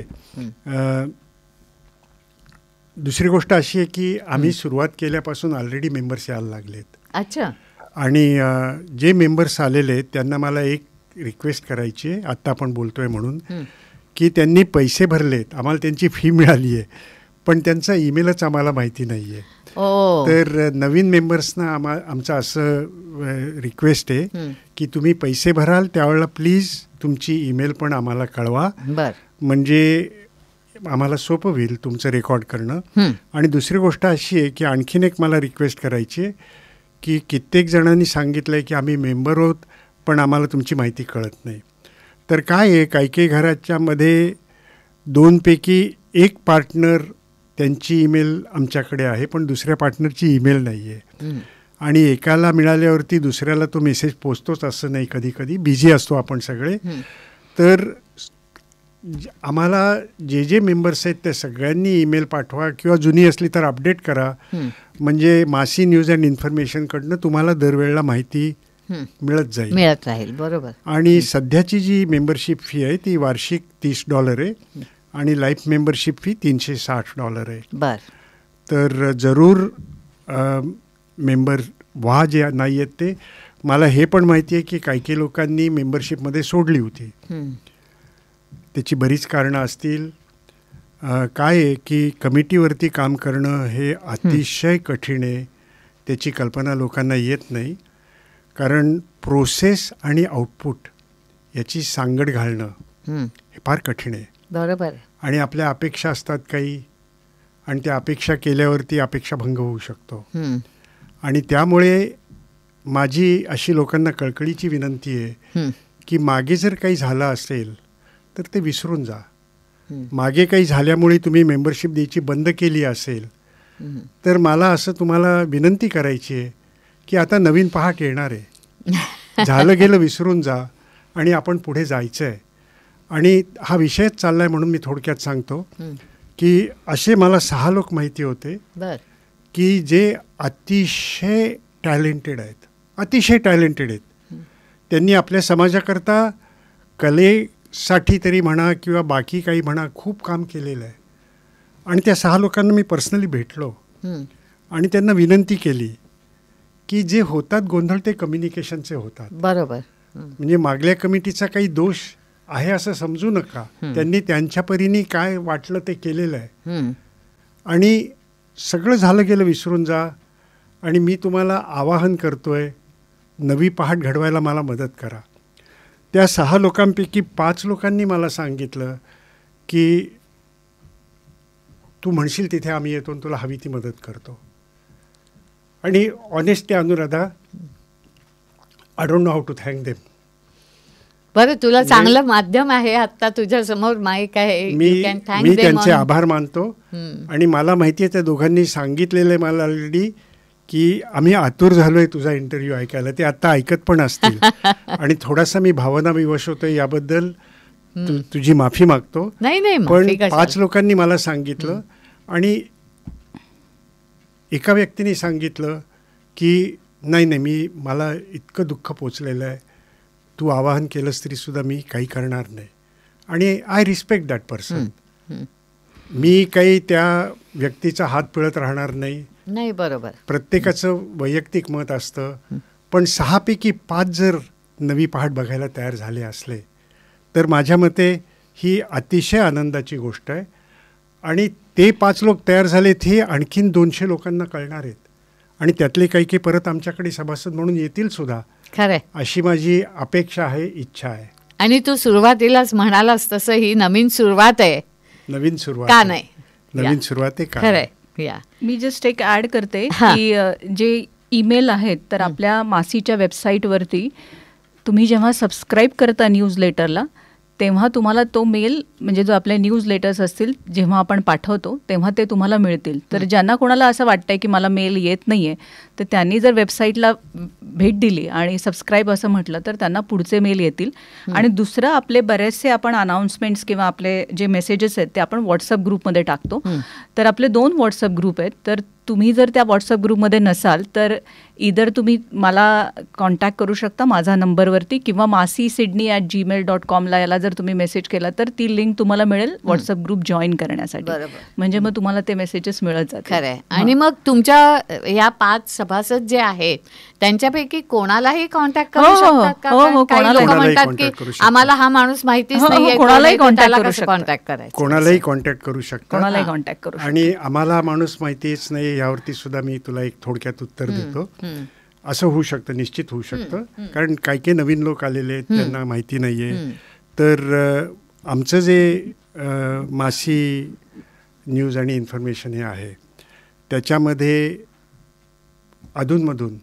दुसरी गोष्ट अशी आहे की आम्ही सुरुवात केल्यापासून ऑलरेडी मेंबर्स यायला लागलेत. अच्छा. आणि जे मेंबर्स आलेले आहेत त्यांना मला एक रिक्वेस्ट करायची आहे आत्ता आपण बोलतोय म्हणून की त्यांनी पैसे भरलेत, आम्हाला त्यांची फी मिळाली आहे पण त्यांचा ईमेलच आम्हाला माहिती नाही आहे. तर नवीन मेंबर्सना आमचं असं रिक्वेस्ट आहे की तुम्ही पैसे भराल त्यावेळेला प्लीज तुमची ईमेल पण आम्हाला कळवा. म्हणजे आम्हाला सोपं होईल तुमचं रेकॉर्ड करणं. आणि दुसरी गोष्ट अशी आहे की आणखीन एक मला रिक्वेस्ट करायची आहे की कित्येक जणांनी सांगितलं आहे की आम्ही मेंबर आहोत पण आम्हाला तुमची माहिती कळत नाही. तर काय आहे काही घराच्यामध्ये 2 पैकी एक पार्टनर त्यांची ईमेल आमच्याकडे आहे पण दुसऱ्या पार्टनरची ईमेल नाही आहे. आणि एकाला मिळाल्यावरती दुसऱ्याला तो मेसेज पोचतोच असं नाही, कधी कधी बिझी असतो आपण सगळे. तर आम्हाला जे मेंबर्स आहेत त्या सगळ्यांनी ईमेल पाठवा किंवा जुनी असली तर अपडेट करा. म्हणजे मासी न्यूज अँड इन्फॉर्मेशनकडनं तुम्हाला दरवेळेला माहिती मिळत राहील. बरोबर. आणि सध्याची जी मेंबरशिप फी आहे ती वार्षिक $30 आहे आणि लाईफ मेंबरशिप फी $360 आहे. तर जरूर मेंबर व्हा जे नाही आहेत ते. मला हे पण माहिती आहे की काही लोकांनी मेंबरशिपमध्ये सोडली होती. त्याची बरीच कारणं असतील. काय आहे की कमिटीवरती काम करणं हे अतिशय कठीण आहे. त्याची कल्पना लोकांना येत नाही. कारण प्रोसेस आणि आउटपुट याची सांगड घालणं हे फार कठीण आहे. बरोबर. आणि आपल्या अपेक्षा असतात काही आणि त्या अपेक्षा केल्यावरती अपेक्षा भंग होऊ शकतो. आणि त्यामुळे माझी अशी लोकांना कळकळीची विनंती आहे की मागे जर काही झालं असेल तर ते विसरून जा. मागे काही झाल्यामुळे तुम्ही मेंबरशिप द्यायची बंद केली असेल तर मला असं तुम्हाला विनंती करायची आहे की आता नवीन पहाट येणार आहे. झालं गेलं विसरून जा आणि आपण पुढे जायचं आहे. आणि हा विषयच चालला आहे म्हणून मी थोडक्यात सांगतो की असे मला 6 लोक माहिती होते की जे अतिशय टॅलेंटेड आहेत, अतिशय टॅलेंटेड आहेत. त्यांनी आपल्या समाजाकरता कलेसाठी तरी म्हणा किंवा बाकी काही म्हणा खूप काम केलेलं आहे. आणि त्या 6 लोकांना मी पर्सनली भेटलो आणि त्यांना विनंती केली की जे होतात गोंधळ ते कम्युनिकेशनचे होतात. बरोबर. म्हणजे मागल्या कमिटीचा काही दोष आहे असं समजू नका. त्यांनी त्यांच्या परीने काय वाटलं ते केलेलं आहे आणि सगळं झालं गेलं विसरून जा. आणि मी तुम्हाला आवाहन करतोय, नवी पहाट घडवायला मला मदत करा. त्या 6 लोकांपैकी 5 लोकांनी मला सांगितलं की तू म्हणशील तिथे आम्ही येतो आणि तुला हवी ती मदत करतो. आणि honestly Anuradha, I don't know how to thank them. बरं, तुला चांगलं माध्यम आहे, आता तुझ्या समोर माईक आहे, मी त्यांचे आभार मानतो. आणि मला माहिती आहे त्या दोघांनी सांगितलेलं मला ऑलरेडी की आम्ही आतुर झालोय तुझा इंटरव्ह्यू ऐकायला. ते आता ऐकत पण असतील. आणि थोडासा मी भावना विवश होतोय याबद्दल तुझी माफी मागतो. नाही, पण 5 लोकांनी मला सांगितलं आणि एका व्यक्तीने सांगितलं की नाही, मला इतकं दुःख पोचलेलं आहे, तू आवाहन केलंस तरी सुद्धा मी काही करणार नाही. आणि आय रिस्पेक्ट दॅट पर्सन. मी काही त्या व्यक्तीचा हात पिळत राहणार नाही. बरोबर. प्रत्येकाचं वैयक्तिक मत असतं. पण 6 पैकी 5 जर नवी पहाट बघायला तयार झाले असले तर माझ्या मते ही अतिशय आनंदाची गोष्ट आहे. आणि ते 5 लोक तयार झालेत हे आणखीन 200 लोकांना कळणार आहेत आणि त्यातले काही परत आमच्याकडे सभासद म्हणून येतील सुद्धा. खरंय, अशी माझी अपेक्षा आहे, इच्छा आहे. आणि तू सुरुवातीलाच म्हणालास तसं ही नवीन सुरुवात आहे. नवीन सुरुवात का नाही? नवीन सुरुवात आहे का? खरंय. मी जस्ट एक ॲड करते की जे ईमेल आहेत तर आपल्या मासीच्या वेबसाईटवरती तुम्ही जेव्हा सबस्क्राईब करता न्यूजलेटरला तेव्हा तुम्हाला तो मेल, म्हणजे जो आपले न्यूजलेटर्स असतील जेव्हा आपण पाठवतो तेव्हा ते तुम्हाला मिळतील. तर ज्यांना कोणाला असं वाटतंय की मला मेल येत नाही आहे तर त्यांनी जर वेबसाईटला भेट दिली आणि सबस्क्राईब असं म्हटलं तर त्यांना पुढचे मेल येतील. आणि दुसरं, आपले बरेचसे आपण अनाउन्समेंट्स किंवा आपले जे मेसेजेस आहेत ते आपण व्हॉट्सअप ग्रुपमध्ये टाकतो. तर आपले 2 व्हॉट्सअप ग्रुप आहेत. तर तुम्ही जर त्या व्हॉट्सअप ग्रुपमध्ये नसाल तर इधर तुम्ही मला कॉन्टॅक्ट करू शकता माझा नंबरवरती किंवा masi.sydney@gmail.com याला जर तुम्ही मेसेज केला तर ती लिंक तुम्हाला मिळेल व्हॉट्सअप ग्रुप जॉईन करण्यासाठी. म्हणजे मग तुम्हाला ते मेसेजेस मिळत जातात. खरंय. आणि मग तुमच्या या 5 सभासद जे आहेत त्यांच्यापैकी कोणालाही कॉन्टॅक्ट करू शकतात का? काही लोक म्हणतात की आम्हाला हा माणूस माहितीच नाहीये, कोणालाही कॉन्टॅक्ट करायचं. कोणालाही कॉन्टॅक्ट करू शकता. कोणालाही कॉन्टॅक्ट करू. आणि आम्हाला माणूस माहितीच नाही यावरती सुद्धा मी तुला एक थोडक्यात उत्तर देतो. असं होऊ शकतं, निश्चित होऊ शकतं. कारण काही नवीन लोक आलेले आहेत, त्यांना माहिती नाहीये. तर आमचं जे मासी न्यूज आणि इन्फॉर्मेशन हे आहे त्याच्यामध्ये अधूनमधून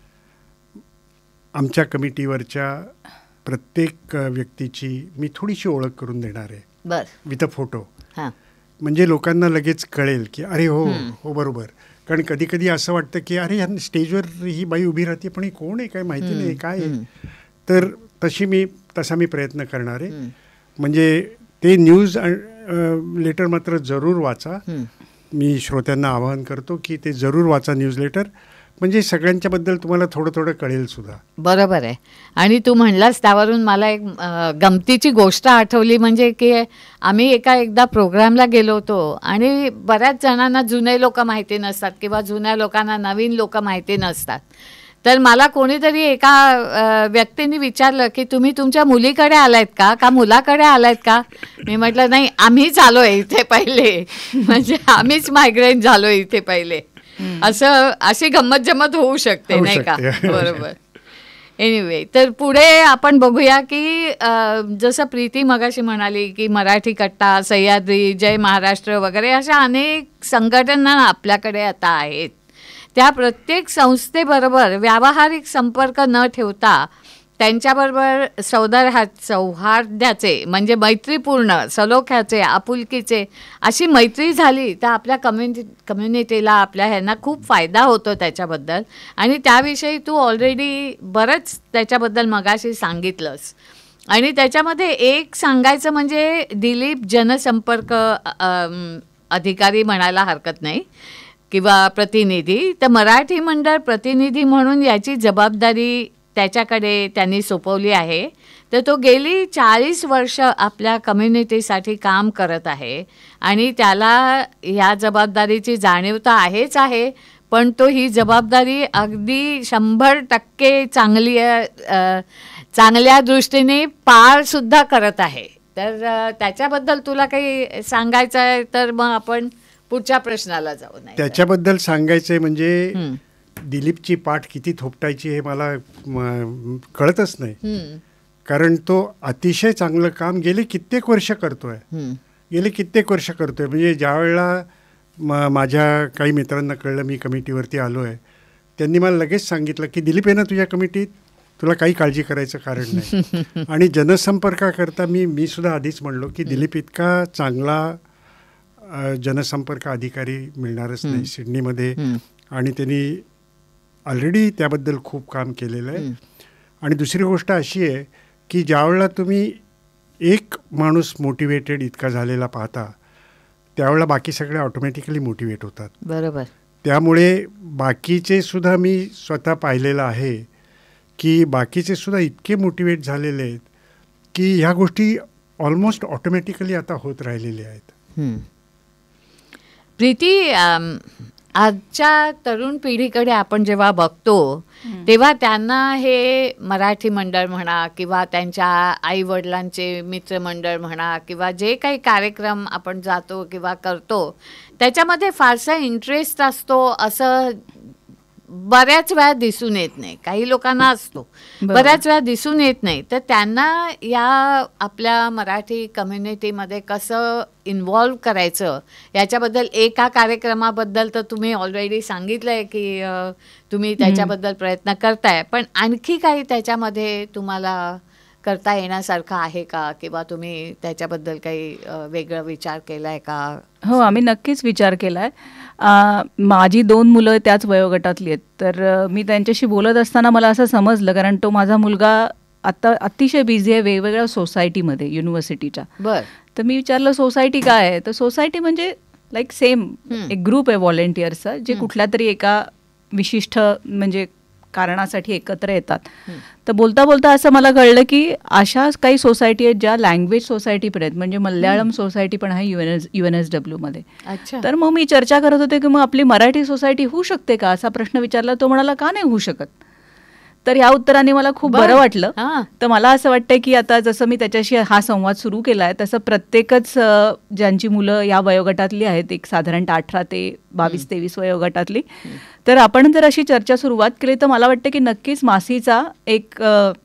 आमच्या कमिटीवरच्या प्रत्येक व्यक्तीची मी थोडीशी ओळख करून देणार आहे विथ अ फोटो. म्हणजे लोकांना लगेच कळेल की अरे हो बरोबर. कारण कधी कधी असं वाटतं की अरे ह्या स्टेजवर ही बाई उभी राहते पण ही कोण आहे, काय माहिती नाही काय. तर तसा मी प्रयत्न करणार आहे. म्हणजे ते न्यूज लेटर मात्र जरूर वाचा. मी श्रोत्यांना आवाहन करतो की ते जरूर वाचा न्यूज लेटर. म्हणजे सगळ्यांच्याबद्दल तुम्हाला थोडं थोडं कळेल सुद्धा. बरोबर आहे. आणि तू म्हणलास त्यावरून मला एक गमतीची गोष्ट आठवली. म्हणजे की आम्ही एकदा प्रोग्रामला गेलो होतो आणि बऱ्याच जणांना जुने लोक माहिती नसतात किंवा जुन्या लोकांना नवीन लोक माहिती नसतात. तर मला कोणीतरी एका व्यक्तीने विचारलं की तुम्ही तुमच्या मुलीकडे आलायत का मुलाकडे आलायत का. मी म्हटलं नाही, आम्हीच आलो आहे इथे पहिले. म्हणजे आम्हीच मायग्रेट झालो इथे पहिले. अशी गंमत जमत होऊ शकते नाही का. बरोबर. एनिवे, तर पुढे आपण बघूया की जसं प्रीती मगाशी म्हणाली की मराठी कट्टा, सह्याद्री, जय महाराष्ट्र वगैरे अशा अनेक संघटना आपल्याकडे आता आहेत. त्या प्रत्येक संस्थेबरोबर व्यावहारिक संपर्क न ठेवता त्यांच्याबरोबर सौहार्द्याचे म्हणजे मैत्रीपूर्ण, सलोख्याचे, आपुलकीचे अशी मैत्री झाली तर आपल्या कम्युनिटीला, आपल्या ह्यांना खूप फायदा होतो त्याच्याबद्दल. आणि त्याविषयी तू ऑलरेडी बरंच त्याच्याबद्दल मगाशी सांगितलंस. आणि त्याच्यामध्ये एक सांगायचं म्हणजे दिलीप जनसंपर्क अधिकारी म्हणायला हरकत नाही किंवा प्रतिनिधी. तर मराठी मंडळ प्रतिनिधी म्हणून याची जबाबदारी त्याच्याकडे त्यांनी सोपवली आहे. तर तो गेली 40 वर्ष आपल्या कम्युनिटीसाठी काम करत आहे आणि त्याला ह्या जबाबदारीची जाणीव तर आहेच आहे, पण तो ही जबाबदारी अगदी 100% चांगल्या दृष्टीने पारसुद्धा करत आहे. तर त्याच्याबद्दल तुला काही सांगायचं आहे तर मग आपण पुढच्या प्रश्नाला जाऊ. नाही त्याच्याबद्दल सांगायचं आहे म्हणजे दिलीपची पाठ किती थोपटायची हे मला कळतच नाही, कारण तो अतिशय चांगलं काम गेले कित्येक वर्ष करतोय. म्हणजे ज्या वेळेला माझ्या काही मित्रांना कळलं मी कमिटीवरती आलो आहे, त्यांनी मला लगेच सांगितलं की दिलीप आहे ना तुझ्या कमिटीत, तुला काही काळजी करायचं कारण नाही. आणि जनसंपर्काकरता मी सुद्धा आधीच म्हणलो की दिलीप इतका चांगला जनसंपर्क अधिकारी मिळणारच नाही सिडनीमध्ये, आणि त्यांनी ऑलरेडी त्याबद्दल खूप काम केलेलं आहे. आणि दुसरी गोष्ट अशी आहे की ज्यावेळेला तुम्ही एक माणूस मोटिवेटेड इतका झालेला पाहता, त्यावेळेला बाकी सगळे ऑटोमॅटिकली मोटिवेट होतात. बरोबर. त्यामुळे बाकीचे सुद्धा मी स्वतः पाहिलेलं आहे की बाकीचे सुद्धा इतके मोटिवेट झालेले आहेत की ह्या गोष्टी ऑलमोस्ट ऑटोमॅटिकली आता होत राहिलेल्या आहेत. प्रीती, आजच्या तरुण पिढीकडे आपण जेव्हा बघतो तेव्हा त्यांना हे मराठी मंडळ म्हणा किंवा त्यांच्या आईवडिलांचे मित्रमंडळ म्हणा किंवा जे काही कार्यक्रम आपण जातो किंवा करतो त्याच्यामध्ये फारसा इंटरेस्ट असतो असं बऱ्याच वेळा दिसून येत नाही. काही लोकांना असतो, बऱ्याच वेळा दिसून येत नाही. तर त्यांना या आपल्या मराठी कम्युनिटीमध्ये कसं इन्व्हॉल्व करायचं याच्याबद्दल एका कार्यक्रमाबद्दल तर तुम्ही ऑलरेडी सांगितलं आहे की तुम्ही त्याच्याबद्दल प्रयत्न करताय, पण आणखी काही त्याच्यामध्ये तुम्हाला करता येण्यासारखं आहे का, किंवा तुम्ही त्याच्याबद्दल काही वेगळा विचार केला आहे का? हो, आम्ही नक्कीच विचार केला आहे. माझी 2 मुलं त्याच वयोगटातली आहेत, तर मी त्यांच्याशी बोलत असताना मला असं समजलं, कारण तो माझा मुलगा आता अतिशय बिझी आहे वेगवेगळ्या सोसायटीमध्ये युनिव्हर्सिटीच्या. बरं. तर मी विचारलं सोसायटी काय आहे, तर सोसायटी म्हणजे लाईक सेम एक ग्रुप आहे व्हॉलेंटियर्सचा जे कुठल्या तरी एका विशिष्ट म्हणजे कारणासाठी एकत्र येतात. तर बोलता बोलता असं मला कळलं की अशा काही सोसायटी आहेत ज्या लँग्वेज सोसायटी पण आहेत, म्हणजे मल्याळम सोसायटी पण आहे UNSW मध्ये. तर मग मी चर्चा करत होते की मग आपली मराठी सोसायटी होऊ शकते का, असा प्रश्न विचारला. तो म्हणाला का नाही होऊ शकत. तर या उत्तराने मला खूप बरं वाटलं. तर मला असं वाटतं की आता जसं मी त्याच्याशी हा संवाद सुरू केला आहे तसं प्रत्येकच ज्यांची मुलं या वयोगटातली आहेत, एक साधारणतः 18 ते 22-23 वयोगटातली, तर आपण जर अशी चर्चा सुरुवात केली तर मला वाटतं की नक्कीच मासीचा एक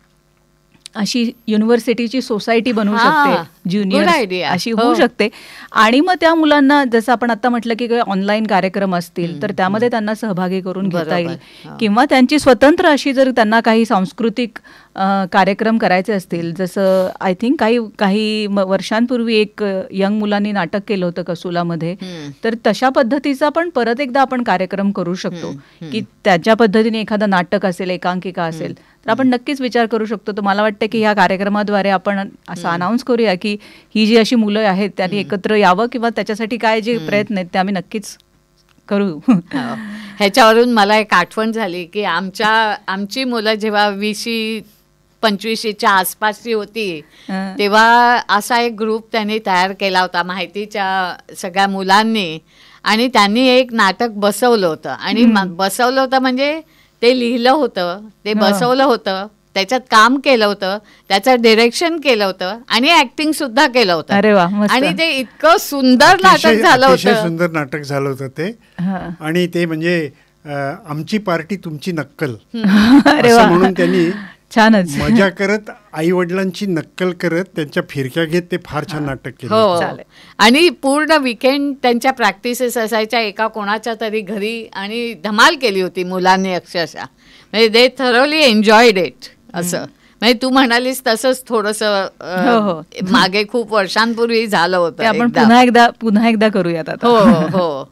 अशी युनिव्हर्सिटीची सोसायटी बनवू शकते, ज्युनियर अशी होऊ शकते. आणि मग त्या मुलांना जसं आपण आता म्हटलं की ऑनलाईन कार्यक्रम असतील तर त्यामध्ये त्यांना सहभागी करून घेता येईल, किंवा त्यांची स्वतंत्र अशी जर त्यांना काही सांस्कृतिक कार्यक्रम करायचे असतील, जसं आय थिंक काही वर्षांपूर्वी एक यंग मुलांनी नाटक केलं होतं कसुलामध्ये, तर तशा पद्धतीचा पण परत एकदा आपण कार्यक्रम करू शकतो की त्याच्या पद्धतीने एखादं नाटक असेल, एकांकिका असेल, तर आपण नक्कीच विचार करू शकतो. तर मला वाटतं की ह्या कार्यक्रमाद्वारे आपण असं अनाऊन्स करूया की ही जी अशी मुलं आहेत त्यांनी एकत्र यावं, किंवा त्याच्यासाठी काय जे प्रयत्न आहेत ते आम्ही नक्कीच करू. ह्याच्यावरून मला एक आठवण झाली की आमची मुलं जेव्हा 20-25च्या आसपासची होती तेव्हा असा एक ग्रुप त्यांनी तयार केला होता माहितीच्या सगळ्या मुलांनी, आणि त्यांनी एक नाटक बसवलं होतं. आणि बसवलं होतं म्हणजे ते लिहिलं होतं, ते बसवलं होतं, त्याच्यात काम केलं होतं, त्याचं डिरेक्शन केलं होतं आणि ऍक्टिंग सुद्धा केलं होतं. अरे वा, आणि ते इतकं सुंदर नाटक झालं होतं, सुंदर नाटक झालं होतं ते. आणि ते म्हणजे आमची पार्टी तुमची नक्कल म्हणून त्यांनी छानच मजा करत आई वडिलांची नक्कल करत त्यांच्या फिरक्या घेत ते फार छान नाटक केलं. हो, आणि पूर्ण वीकेंड त्यांच्या प्रॅक्टिसेस असायच्या एका कोणाच्या तरी घरी, आणि धमाल केली होती मुलांनी अक्षरशः. म्हणजे दे थरोली एन्जॉयड इट. असं म्हणजे तू म्हणालीस तसंच थोडंसं मागे खूप वर्षांपूर्वी झालं होतं. आपण पुन्हा एकदा करूयात आता. हो हो.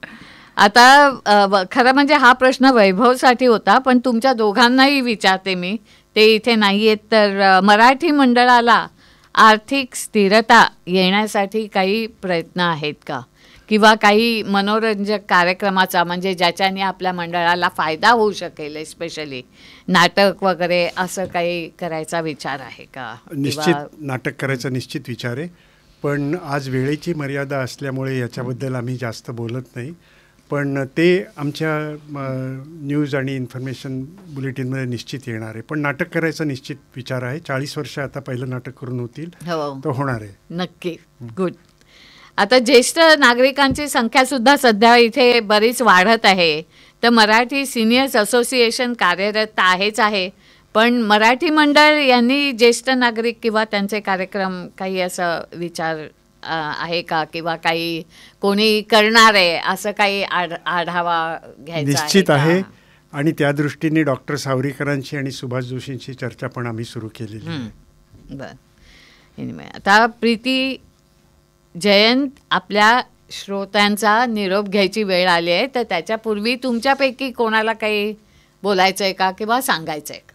आता खरं म्हणजे हा प्रश्न वैभवसाठी होता, पण तुमच्या दोघांनाही विचारते मी, ते इथे नाही आहेत, तर मराठी मंडळाला आर्थिक स्थिरता येण्यासाठी काही प्रयत्न आहेत का, किंवा काही मनोरंजक कार्यक्रमाचा, म्हणजे ज्याच्याने आपल्या मंडळाला फायदा होऊ शकेल, एस्पेशली नाटक वगैरे, असं काही करायचा विचार आहे का? निश्चित नाटक करायचा निश्चित विचार आहे, पण आज वेळेची मर्यादा असल्यामुळे याच्याबद्दल आम्ही जास्त बोलत नाही. पण ते आमच्या न्यूज आणि इन्फॉर्मेशन बुलेटिनमध्ये निश्चित येणार आहे. पण नाटक करायचा निश्चित विचार आहे. 40 वर्ष आता पहिलं नाटक करून होतील, तो होणार आहे नक्की. गुड. आता ज्येष्ठ नागरिकांची संख्या सुद्धा सध्या इथे बरीच वाढत आहे. तर मराठी सिनियर्स असोसिएशन कार्यरत आहेच आहे, पण मराठी मंडळ यांनी ज्येष्ठ नागरिक किंवा त्यांचे कार्यक्रम काही असं विचार आहे का, किंवा काही कोणी करणार आहे असं काही आढावा घ्यायचा? निश्चित आहे. आणि त्या दृष्टीने डॉक्टर सावरीकरांची आणि सुभाष जोशींची चर्चा पण आम्ही सुरू केलेली आहे. बरं. आता प्रीती जयंत, आपल्या श्रोत्यांचा निरोप घ्यायची वेळ आली आहे, तर त्याच्यापूर्वी तुमच्यापैकी कोणाला काही बोलायचं आहे का किंवा सांगायचं आहे का?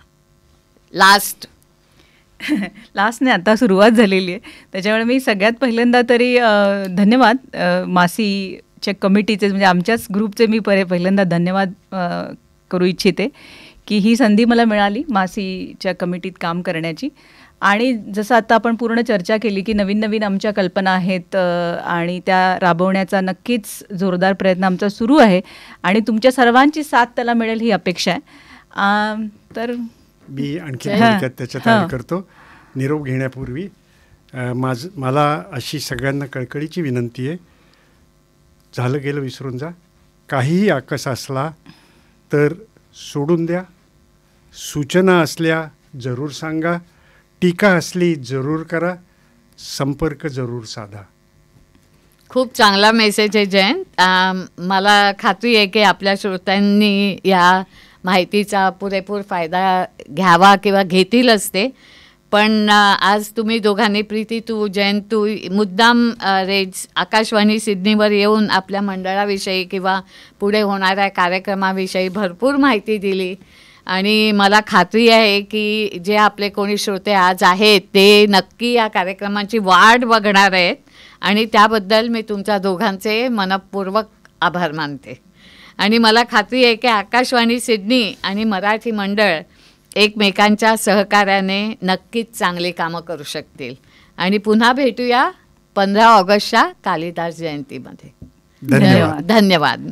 लास्टने आता सुरुवात झालेली आहे, त्याच्यामुळे मी सगळ्यात पहिल्यांदा तरी धन्यवाद मासीच्या कमिटीचे, म्हणजे आमच्याच ग्रुपचे मी पहिल्यांदा धन्यवाद करू इच्छिते की ही संधी मला मिळाली मासीच्या कमिटीत काम करण्याची. आणि जसं आता आपण पूर्ण चर्चा केली की नवीन नवीन आमच्या कल्पना आहेत आणि त्या राबवण्याचा नक्कीच जोरदार प्रयत्न आमचा सुरू आहे आणि तुमच्या सर्वांची साथ त्याला मिळेल ही अपेक्षा आहे. तर मी आणखी त्याच्यात ॲड करतो. निरोप घेण्यापूर्वी मला अशी सगळ्यांना कळकळीची विनंती आहे, झालं गेलं विसरून जा. काहीही आकस असला तर सोडून द्या. सूचना असल्या जरूर सांगा. टीका असली जरूर करा. संपर्क जरूर साधा. खूप चांगला मेसेज आहे जयंत. मला खात्री आहे की आपल्या श्रोत्यांनी या माहितीचा पुरेपूर फायदा घ्यावा किंवा घेतीलच ते. पण आज तुम्ही दोघांनी, प्रीती तू, जयंत तू, मुद्दाम आकाशवाणी सिडनीवर येऊन आपल्या मंडळाविषयी किंवा पुढे होणाऱ्या कार्यक्रमाविषयी भरपूर माहिती दिली. आणि मला खात्री आहे की जे आपले कोणी श्रोते आज आहेत ते नक्की या कार्यक्रमाची वाट बघणार आहेत आणि त्याबद्दल मी तुमच्या दोघांचे मनपूर्वक आभार मानते. आणि मला खात्री आहे की आकाशवाणी सिडनी आणि मराठी मंडळ एकमेकांच्या सहकार्याने नक्कीच चांगली कामं करू शकतील. आणि पुन्हा भेटूया 15 ऑगस्टच्या कालिदास जयंतीमध्ये. धन्यवाद.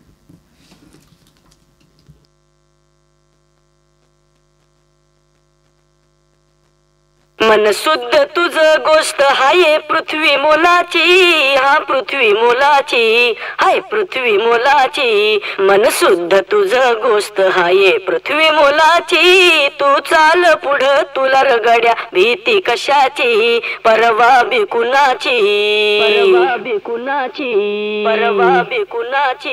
मन शुद्ध तुझ गोष्ट हाय पृथ्वी मोलाची, हा पृथ्वी मोलाची, हाय पृथ्वी मोलाची. मन शुद्ध तुझ गोष्ट हाय पृथ्वी मोलाची. तू चाल पुढं तुला रगड्या भीती कशाची, परवा बिकुनाची, परवा बिकुनाची, परवा बिकुनाची.